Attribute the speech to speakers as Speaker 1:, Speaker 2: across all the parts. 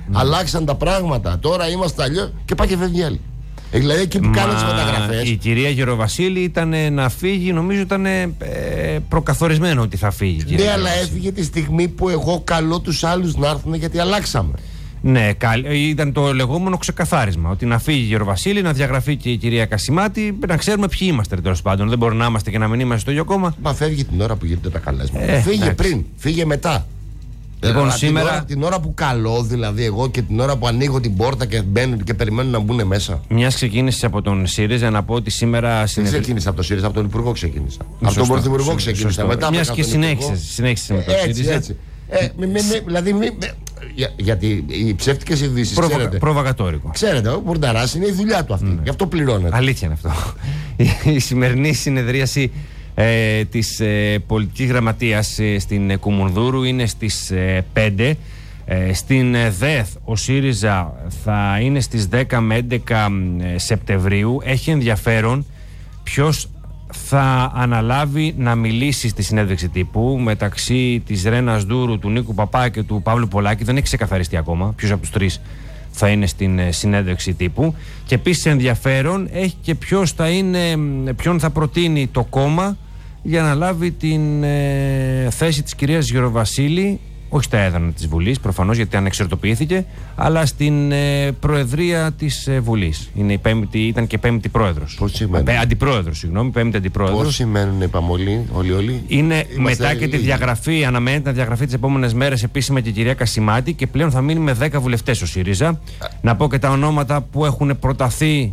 Speaker 1: Αλλάξαν τα πράγματα. Τώρα είμαστε αλλιώς και πάει και φεύγει άλλη. Δηλαδή εκεί που κάνουν τις μεταγραφές.
Speaker 2: Η κυρία Γεροβασίλη ήταν να φύγει, νομίζω ήταν προκαθορισμένο ότι θα φύγει.
Speaker 1: Ναι, αλλά έφυγε τη στιγμή που εγώ καλώ τους άλλους να έρθουν γιατί αλλάξαμε.
Speaker 2: Ναι, ήταν το λεγόμενο ξεκαθάρισμα. Ότι να φύγει η Γεροβασίλη, να διαγραφεί και η κυρία Κασιμάτη, να ξέρουμε ποιοι είμαστε τέλος πάντων. Δεν μπορεί να είμαστε και να μην είμαστε στο ίδιο κόμμα.
Speaker 1: Μα φεύγει την ώρα που γίνονται τα καλέσματα. Φύγε πριν, φύγε μετά.
Speaker 2: Λοιπόν, σήμερα.
Speaker 1: Την ώρα που καλώ, δηλαδή εγώ, και την ώρα που ανοίγω την πόρτα και μπαίνουν και περιμένουν να μπουν μέσα.
Speaker 2: Μια ξεκίνησε από τον ΣΥΡΙΖΑ, να πω ότι σήμερα.
Speaker 1: Δεν ξεκίνησε από τον ΣΥΡΙΖΑ, από τον Υπουργό ξεκίνησα. Από τον Πρωθυπουργό ξεκίνησα. Μετά
Speaker 2: μια και συνέχισε με τον ΣΥΡΙΖΑ.
Speaker 1: Έτσι. Δηλαδή, γιατί οι ψεύτικες ειδήσεις.
Speaker 2: Προβοκατόρικο.
Speaker 1: Ξέρετε, ο Μπουρνταράς είναι η δουλειά του αυτή. Γι' αυτό πληρώνεται.
Speaker 2: Αλήθεια είναι αυτό. Η σημερινή συνεδρίαση της πολιτικής γραμματείας στην Κουμουνδούρου είναι στις 5. Στην ΔΕΘ ο ΣΥΡΙΖΑ θα είναι στις 10 με 11 Σεπτεμβρίου. Έχει ενδιαφέρον ποιος θα αναλάβει να μιλήσει στη συνέντευξη τύπου μεταξύ της Ρένας Ντούρου, του Νίκου Παπά και του Παύλου Πολάκη. Δεν έχει ξεκαθαριστεί ακόμα ποιος από τους τρεις θα είναι στην συνέντευξη τύπου. Και επίσης ενδιαφέρον έχει και ποιον θα προτείνει το κόμμα για να λάβει την θέση της κυρίας Γεροβασίλη, όχι στα έδρανα της Βουλής προφανώς, γιατί ανεξαρτοποιήθηκε, αλλά στην Προεδρία της Βουλής. Ήταν και πέμπτη πρόεδρος.
Speaker 1: Πώς σημαίνει?
Speaker 2: Αντιπρόεδρος, συγγνώμη, πέμπτη αντιπρόεδρος.
Speaker 1: Πώς σημαίνουν, είπαμε όλοι.
Speaker 2: Είναι μετά και τη διαγραφή, αναμένεται να διαγραφεί τις επόμενες μέρες επίσημα και η κυρία Κασιμάτη, και πλέον θα μείνει με 10 βουλευτές ο ΣΥΡΙΖΑ. Να πω και τα ονόματα που έχουν προταθεί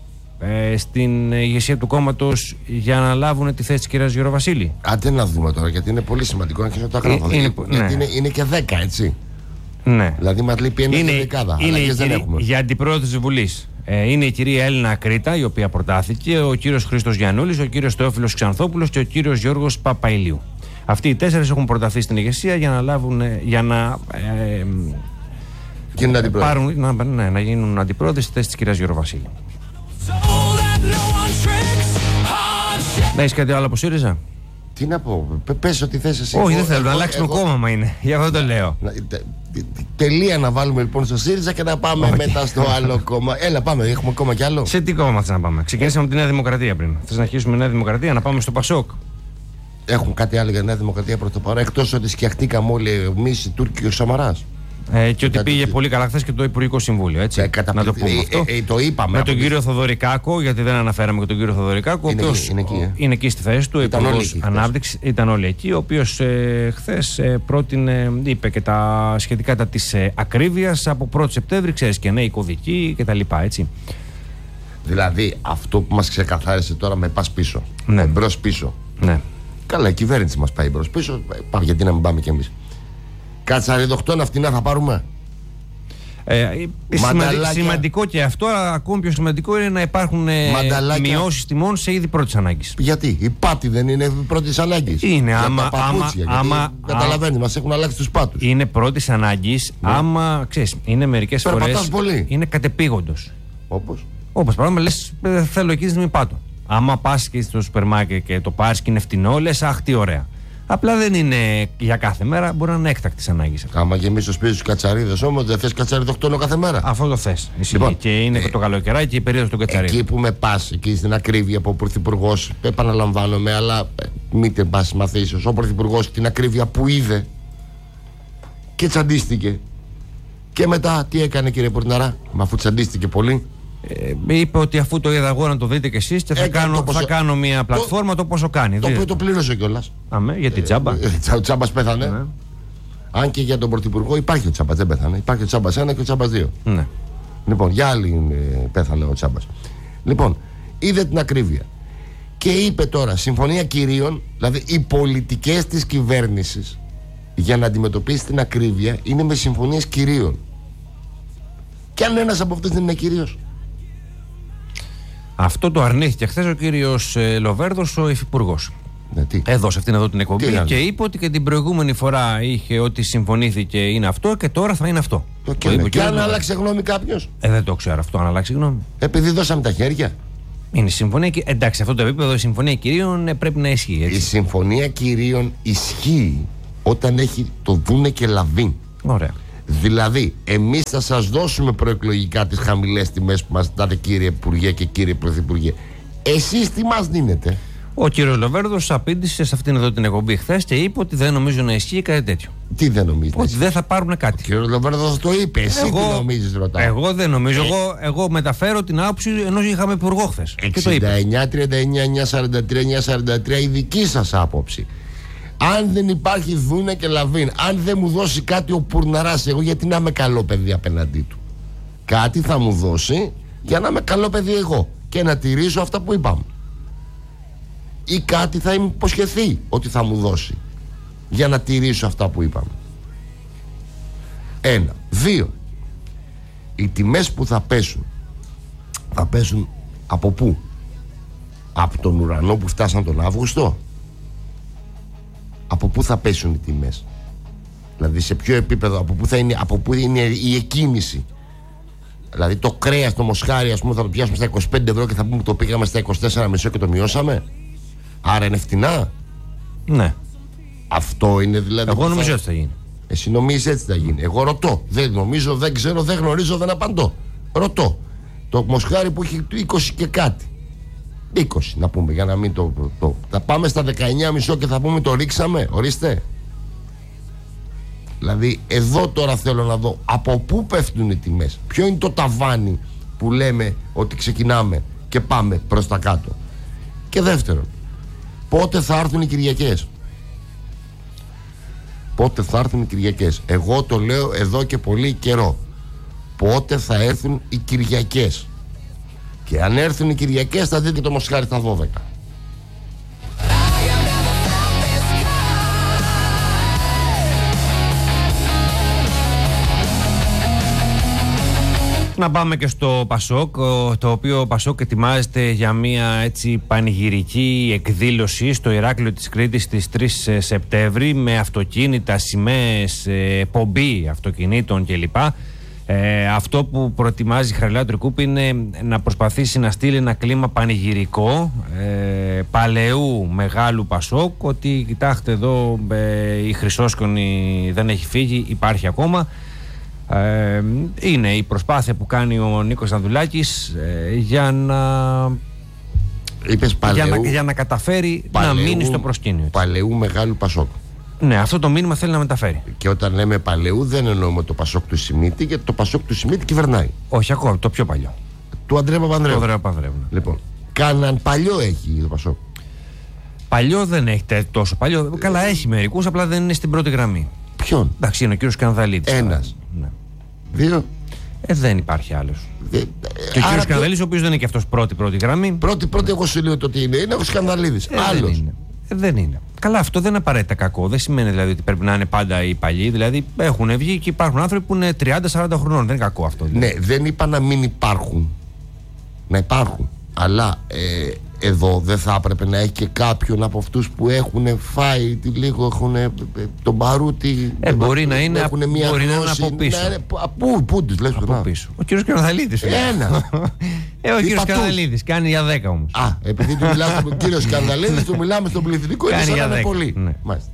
Speaker 2: στην ηγεσία του κόμματος για να λάβουν τη θέση της κυρίας Γεροβασίλη.
Speaker 1: Άντε να δούμε τώρα, γιατί είναι πολύ σημαντικό να αρχίσω το αγράφω. Γιατί είναι και 10, έτσι.
Speaker 2: Ναι.
Speaker 1: Δηλαδή μας λείπει ένα και δεκάδα.
Speaker 2: Για αντιπρόεδρο της Βουλής είναι η κυρία Έλληνα Κρήτα, η οποία προτάθηκε, ο κύριος Χρήστος Γιαννούλης, ο κύριος Θεόφιλος Ξανθόπουλος και ο κύριος Γιώργος Παπαηλίου. Αυτοί οι 4 έχουν προταθεί στην ηγεσία για να λάβουν, να γίνουν αντιπρόεδροι στη θέση της κυρίας Γεροβασίλη. Να έχεις κάτι άλλο από ΣΥΡΙΖΑ?
Speaker 1: Τι να πω, πες ό,τι θες εσύ.
Speaker 2: Όχι, δεν θέλω να αλλάξουμε κόμμα, είναι. Γι' αυτό το λέω.
Speaker 1: Τελεία να βάλουμε λοιπόν στο ΣΥΡΙΖΑ και να πάμε μετά στο άλλο κόμμα. Έλα, πάμε, έχουμε κόμμα κι άλλο.
Speaker 2: Σε τι κόμμα θες να πάμε? Ξεκινήσαμε από τη Νέα Δημοκρατία πριν. Θες να αρχίσουμε με Νέα Δημοκρατία, να πάμε στο ΠΑΣΟΚ?
Speaker 1: Έχουν κάτι άλλο για Νέα Δημοκρατία προς το παρόν, εκτός ότι σκιαχτήκαμε όλοι εμείς οι Τούρκοι και ο Σαμαράς?
Speaker 2: Και ότι πήγε πολύ καλά χθες και το Υπουργικό Συμβούλιο, έτσι. Να το πούμε αυτό.
Speaker 1: Το είπαμε.
Speaker 2: Με τον κύριο Θοδωρικάκο, γιατί δεν αναφέραμε και τον κύριο Θοδωρικάκο, ο οποίος είναι εκεί στη θέση του, Υπουργός Ανάπτυξης. Ήταν όλοι εκεί. Ο οποίος χθες είπε και τα σχετικά της ακρίβειας από 1η Σεπτέμβρη, ξέρεις, και νέοι κωδικοί κτλ. Έτσι.
Speaker 1: Δηλαδή αυτό που μας ξεκαθάρισε τώρα με πας πίσω.
Speaker 2: Ναι.
Speaker 1: Μπρος πίσω.
Speaker 2: Ναι.
Speaker 1: Καλά, η κυβέρνηση μας πάει μπρος πίσω. Γιατί να μην πάμε κι εμείς? Κατσαριδοκτώνα φτηνά θα πάρουμε.
Speaker 2: Σημαντικό και αυτό, αλλά ακόμη πιο σημαντικό είναι να υπάρχουν μειώσεις τιμών σε είδη πρώτης ανάγκης.
Speaker 1: Γιατί η πάτη δεν είναι πρώτης ανάγκης?
Speaker 2: Είναι,
Speaker 1: καταλαβαίνεις, μας έχουν αλλάξει τους πάτους.
Speaker 2: Είναι πρώτης ανάγκης, άμα ξέρεις, είναι μερικές φορές.
Speaker 1: Πολύ.
Speaker 2: Είναι κατεπήγοντος.
Speaker 1: Όπως
Speaker 2: παράδειγμα, λες, θέλω εκεί τη στιγμή πάτω. Άμα πας και στο σούπερ μάρκετ και το πάρεις και είναι φτηνό, λες, αχ, τι ωραία. Απλά δεν είναι για κάθε μέρα, μπορεί να είναι έκτακτης ανάγκης.
Speaker 1: Άμα γεμίσεις το σπίτι σου κατσαρίδες, όμως δεν θες κατσαριδοκτόνο κάθε μέρα.
Speaker 2: Αυτό το θες. Λοιπόν, και είναι το καλοκαιράκι και η περίοδος του κατσαρίδων.
Speaker 1: Εκεί που με πας, εκεί στην ακρίβεια που ο Πρωθυπουργός, επαναλαμβάνομαι, αλλά μην την πας μαθήσεις, ο Πρωθυπουργός την ακρίβεια που είδε και τσαντίστηκε. Και μετά τι έκανε, κύριε Πορναρά? Μα αφού τσαντίστηκε πολύ,
Speaker 2: είπε ότι αφού το είδα εγώ να το δείτε κι εσείς και θα κάνω μια πλατφόρμα το πόσο κάνει.
Speaker 1: Το οποίο το πλήρωσε κιόλας.
Speaker 2: Γιατί Τσάμπα.
Speaker 1: Ο Τσάμπας πέθανε. Αν και για τον Πρωθυπουργό υπάρχει ο Τσάμπας, δεν πέθανε. Υπάρχει ο Τσάμπας 1 και ο Τσάμπας 2.
Speaker 2: Ναι.
Speaker 1: Λοιπόν, για άλλη πέθανε ο Τσάμπας. Λοιπόν, είδε την ακρίβεια και είπε τώρα συμφωνία κυρίων, δηλαδή οι πολιτικές της κυβέρνησης για να αντιμετωπίσει την ακρίβεια είναι με συμφωνίες κυρίων. Και αν ένας από αυτούς δεν είναι κυρίως?
Speaker 2: Αυτό το αρνήθηκε χθες ο κύριος Λοβέρδος, ο υφυπουργός. Εδώ, σε αυτήν εδώ την εκπομπή, και είπε ότι και την προηγούμενη φορά είχε ότι συμφωνήθηκε είναι αυτό και τώρα θα είναι αυτό.
Speaker 1: Και αν άλλαξε γνώμη κάποιος?
Speaker 2: Δεν το ξέρω αυτό, αν αλλάξει γνώμη.
Speaker 1: Επειδή δώσαμε τα χέρια.
Speaker 2: Είναι συμφωνία. Εντάξει, σε αυτό το επίπεδο η συμφωνία κυρίων πρέπει να ισχύει. Έτσι.
Speaker 1: Η συμφωνία κυρίων ισχύει όταν έχει το δούνε και λαβή.
Speaker 2: Ωραία.
Speaker 1: Δηλαδή, εμείς θα σας δώσουμε προεκλογικά τις χαμηλές τιμές που μας ζητάτε, κύριε Υπουργέ και κύριε Πρωθυπουργέ. Εσείς τι μας δίνετε?
Speaker 2: Ο κύριος Λοβέρδος απήντησε σε αυτήν εδώ την εκπομπή χθες και είπε ότι δεν νομίζω να ισχύει κάτι τέτοιο.
Speaker 1: Τι δεν νομίζετε?
Speaker 2: Ότι δεν θα πάρουν κάτι.
Speaker 1: Ο κύριος Λοβέρδος το είπε. Εσύ τι νομίζεις, ρωτάω?
Speaker 2: Εγώ δεν νομίζω. Εγώ μεταφέρω την άποψη ενός είχαμε υπουργό χθες.
Speaker 1: 69-39-943-943 η δική σας άποψη. Αν δεν υπάρχει Δούνε και Λαβίν, αν δεν μου δώσει κάτι ο Πουρναράς, εγώ γιατί να είμαι καλό παιδί απέναντί του? Κάτι θα μου δώσει για να είμαι καλό παιδί εγώ και να τηρήσω αυτά που είπαμε. Ή κάτι θα είμαι υποσχεθεί ότι θα μου δώσει για να τηρήσω αυτά που είπαμε. 1. 2. Οι τιμές που θα πέσουν από πού? Από τον ουρανό που φτάσαν τον Αύγουστο? Από πού θα πέσουν οι τιμές? Δηλαδή σε ποιο επίπεδο? Από πού είναι η εκκίνηση? Δηλαδή το κρέας, το μοσχάρι, ας πούμε, θα το πιάσουμε στα 25 ευρώ και θα πούμε το πήγαμε στα 24,5 και το μειώσαμε? Άρα είναι φτηνά?
Speaker 2: Ναι.
Speaker 1: Αυτό είναι δηλαδή?
Speaker 2: Εγώ νομίζω ότι θα γίνει.
Speaker 1: Εσύ νομίζεις έτσι θα γίνει? Εγώ ρωτώ. Δεν νομίζω, δεν ξέρω, δεν γνωρίζω, δεν απαντώ. Ρωτώ. Το μοσχάρι που έχει 20 και κάτι, 20 να πούμε, για να μην θα πάμε στα 19,5 και θα πούμε το ρίξαμε? Ορίστε. Δηλαδή εδώ τώρα θέλω να δω από πού πέφτουν οι τιμές. Ποιο είναι το ταβάνι που λέμε ότι ξεκινάμε και πάμε προς τα κάτω? Και δεύτερον, πότε θα έρθουν οι Κυριακές? Πότε θα έρθουν οι Κυριακές? Εγώ το λέω εδώ και πολύ καιρό. Πότε θα έρθουν οι Κυριακές? Και αν έρθουν οι Κυριακές θα δείτε το μοσχάρι στα 12.
Speaker 2: Να πάμε και στο Πασόκ, το οποίο Πασόκ ετοιμάζεται για μια έτσι πανηγυρική εκδήλωση στο Ηράκλειο της Κρήτης στις 3 Σεπτέμβρη με αυτοκίνητα, σημαίες, πομπή αυτοκινήτων κλπ. Αυτό που προετοιμάζει η Χαριλάου Τρικούπη είναι να προσπαθήσει να στείλει ένα κλίμα πανηγυρικό παλαιού μεγάλου Πασόκ, ότι κοιτάξτε εδώ η Χρυσόσκονη δεν έχει φύγει, υπάρχει ακόμα. Είναι η προσπάθεια που κάνει ο Νίκος Ανδουλάκης για να καταφέρει να μείνει στο προσκήνιο.
Speaker 1: Παλαιού μεγάλου Πασόκ.
Speaker 2: Ναι, αυτό το μήνυμα θέλει να μεταφέρει.
Speaker 1: Και όταν λέμε παλαιού δεν εννοούμε το Πασόκ του Σιμίτη, γιατί το Πασόκ του Σιμίτη κυβερνάει.
Speaker 2: Όχι ακόμα, το πιο παλιό.
Speaker 1: Του Ανδρέα Παπανδρέου.
Speaker 2: Λοιπόν,
Speaker 1: κάναν παλιό έχει το Πασόκ.
Speaker 2: Παλιό δεν έχει τόσο παλιό. Καλά, έχει μερικούς, απλά δεν είναι στην πρώτη γραμμή.
Speaker 1: Ποιον?
Speaker 2: Εντάξει, είναι ο κύριος Κανδαλίδης.
Speaker 1: Ένας.
Speaker 2: Ναι.
Speaker 1: 2.
Speaker 2: Δεν υπάρχει άλλος. Και ο κύριος Κανδαλίδης, ο οποίος δεν είναι και αυτός πρώτη γραμμή.
Speaker 1: Πρώτη, εγώ σου λέω το ότι είναι. Είναι ο Σκανδαλίδης. Άλλος.
Speaker 2: Δεν είναι. Καλά, αυτό δεν είναι απαραίτητα κακό. Δεν σημαίνει δηλαδή ότι πρέπει να είναι πάντα οι παλιοί. Δηλαδή έχουν βγει και υπάρχουν άνθρωποι που είναι 30-40 χρονών. Δεν είναι κακό αυτό. Δηλαδή.
Speaker 1: Ναι, δεν είπα να μην υπάρχουν. Να υπάρχουν. Αλλά εδώ δεν θα έπρεπε να έχει και κάποιον από αυτούς που έχουν φάει λίγο, έχουν τον μπαρούτι.
Speaker 2: Μπορεί να είναι,
Speaker 1: έχουν μια
Speaker 2: μπορεί
Speaker 1: γνώση,
Speaker 2: να είναι από πίσω.
Speaker 1: Πού τους λες?
Speaker 2: Από πίσω. Ο κύριος Κανδαλίδης.
Speaker 1: Ένα.
Speaker 2: Ο κύριος Κανδαλίδης κάνει για 10 όμως.
Speaker 1: Επειδή του μιλάμε στον κύριο Κανδαλίδη, του μιλάμε στον πληθυντικό, είναι σαν να είναι πολύ.
Speaker 2: Ναι.
Speaker 1: Μάλιστα.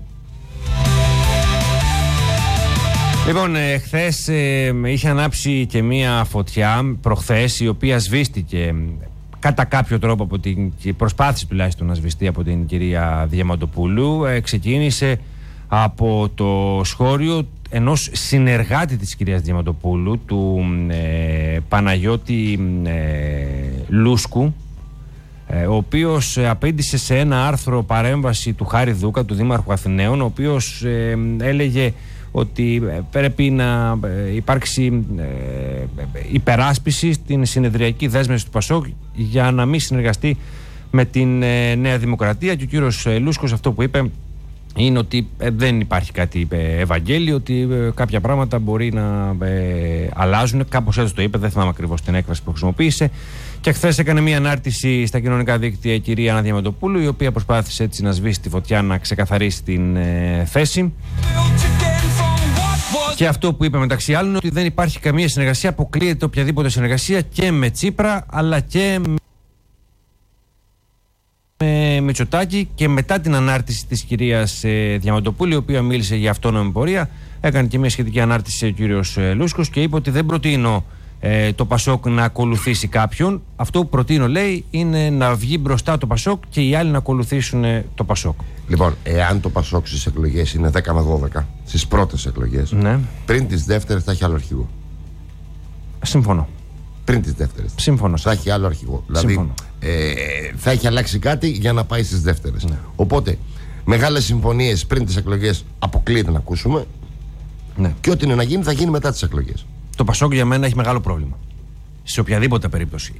Speaker 2: Λοιπόν, χθες είχε ανάψει και μία φωτιά προχθές, η οποία σβήστηκε κατά κάποιο τρόπο από προσπάθησε τουλάχιστον να σβηστεί από την κυρία Διαμαντοπούλου. Ξεκίνησε από το σχόλιο ενός συνεργάτη της κυρίας Διαμαντοπούλου, του Παναγιώτη Λούσκου, ο οποίος απέντησε σε ένα άρθρο παρέμβαση του Χάρη Δούκα, του Δήμαρχου Αθηναίων, ο οποίος έλεγε ότι πρέπει να υπάρξει υπεράσπιση στην συνεδριακή δέσμευση του Πασόκ για να μην συνεργαστεί με την Νέα Δημοκρατία. Και ο κύριος Λούσκος αυτό που είπε είναι ότι δεν υπάρχει κάτι, είπε, Ευαγγέλιο, ότι κάποια πράγματα μπορεί να αλλάζουν. Κάπως έτσι το είπε, δεν θυμάμαι ακριβώς την έκφραση που χρησιμοποίησε. Και χθες έκανε μια ανάρτηση στα κοινωνικά δίκτυα η κυρία Άννα Διαμαντοπούλου, η οποία προσπάθησε έτσι να σβήσει τη φωτιά, να ξεκαθαρίσει την θέση. Και αυτό που είπε μεταξύ άλλων είναι ότι δεν υπάρχει καμία συνεργασία, αποκλείεται οποιαδήποτε συνεργασία και με Τσίπρα αλλά και με Μητσοτάκη, και μετά την ανάρτηση της κυρίας Διαμαντοπούλου, η οποία μίλησε για αυτόνομη πορεία, έκανε και μια σχετική ανάρτηση ο κύριος Λούσκος και είπε ότι δεν προτείνω το Πασόκ να ακολουθήσει κάποιον. Αυτό που προτείνω, λέει, είναι να βγει μπροστά το Πασόκ και οι άλλοι να ακολουθήσουν το Πασόκ.
Speaker 1: Λοιπόν, εάν το Πασόκ στις εκλογές είναι 10 με 12, στις πρώτες εκλογές, ναι, πριν τις δεύτερες θα έχει άλλο αρχηγό.
Speaker 2: Συμφωνώ.
Speaker 1: Πριν τις δεύτερες.
Speaker 2: Σύμφωνο.
Speaker 1: Θα έχει άλλο αρχηγό. Δηλαδή θα έχει αλλάξει κάτι για να πάει στις δεύτερες. Ναι. Οπότε, μεγάλες συμφωνίες πριν τις εκλογές αποκλείεται να ακούσουμε. Ναι. Και ό,τι είναι να γίνει θα γίνει μετά τις εκλογές.
Speaker 2: Το Πασόκ για μένα έχει μεγάλο πρόβλημα. Σε οποιαδήποτε περίπτωση.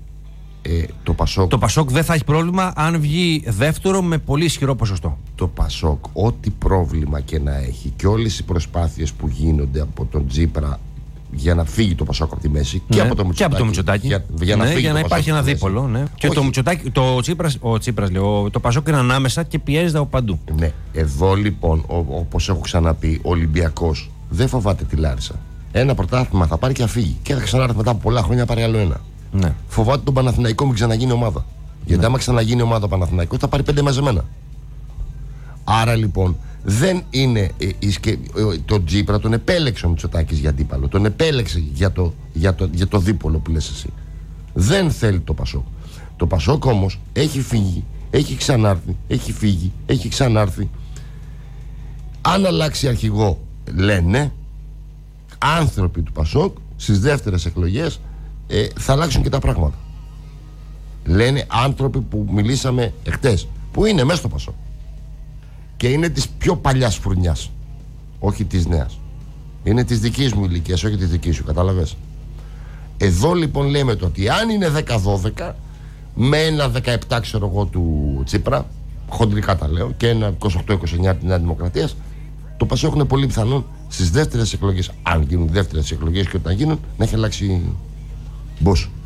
Speaker 2: Το Πασόκ δεν θα έχει πρόβλημα αν βγει δεύτερο με πολύ ισχυρό ποσοστό.
Speaker 1: Το Πασόκ, ό,τι πρόβλημα και να έχει, και όλες οι προσπάθειες που γίνονται από τον Τσίπρα για να φύγει το Πασόκ από τη μέση, ναι, και από το Μητσοτάκη,
Speaker 2: για να υπάρχει ένα δίπολο. Ναι. Και το Μητσοτάκη, το Πασόκ είναι ανάμεσα και πιέζεται από παντού.
Speaker 1: Ναι. Εδώ λοιπόν, όπως έχω ξαναπεί, ο Ολυμπιακός δεν φοβάται τη Λάρισα. Ένα πρωτάθλημα θα πάρει και θα φύγει. Και θα ξανάρθει μετά από πολλά χρόνια να πάρει άλλο ένα. Ναι. Φοβάται τον Παναθηναϊκό μην ξαναγίνει ομάδα. Γιατί άμα ξαναγίνει ομάδα ο Παναθηναϊκός θα πάρει 5 μαζεμένα. Άρα λοιπόν δεν είναι. Τον Τσίπρα τον επέλεξε ο Μητσοτάκης για αντίπαλο. Τον επέλεξε για το δίπολο που λες εσύ. Δεν θέλει το Πασόκ. Το Πασόκ όμως έχει φύγει, έχει ξανάρθει, έχει φύγει, έχει ξανάρθει. Αν αλλάξει αρχηγό, λένε άνθρωποι του Πασόκ στις δεύτερες εκλογές θα αλλάξουν και τα πράγματα. Λένε άνθρωποι που μιλήσαμε εχθές, που είναι μέσα στο Πασόκ και είναι της πιο παλιάς φουρνιάς, όχι της νέας. Είναι της δικής μου ηλικίας, όχι της δικής σου, κατάλαβες. Εδώ λοιπόν λέμε το ότι αν είναι 10-12 με ένα 17 ξέρω εγώ του Τσίπρα, χοντρικά τα λέω, και ένα 28-29 της Νέας Δημοκρατίας, το Πασόκ είναι πολύ πιθανόν στις δεύτερες εκλογές, αν γίνουν δεύτερες εκλογές και όταν γίνουν, να έχει αλλάξει boss.